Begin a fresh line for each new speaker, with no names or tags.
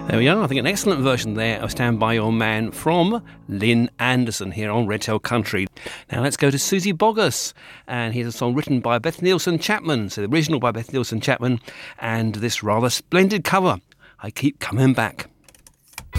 There we are. I think an excellent version there of Stand By Your Man from Lynn Anderson here on Redtail Country. Now let's go to Susie Boggess, and here's a song written by Beth Nielsen Chapman, so the original by Beth Nielsen Chapman, and this rather splendid cover, I Keep Coming Back.